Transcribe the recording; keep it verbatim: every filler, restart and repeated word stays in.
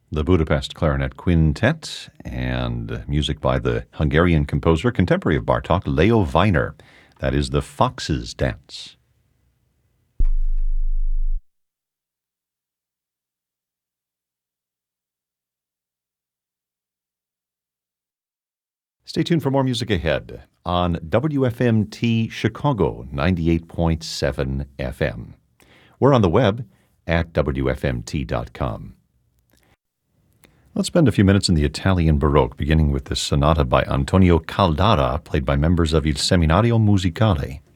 the Budapest Clarinet Quintet, and music by the Hungarian composer, contemporary of Bartók, Leo Weiner. That is the Fox's Dance. Stay tuned for more music ahead on W F M T Chicago ninety-eight point seven F M. We're on the web at W F M T dot com. Let's spend a few minutes in the Italian Baroque, beginning with this sonata by Antonio Caldara, played by members of Il Seminario Musicale.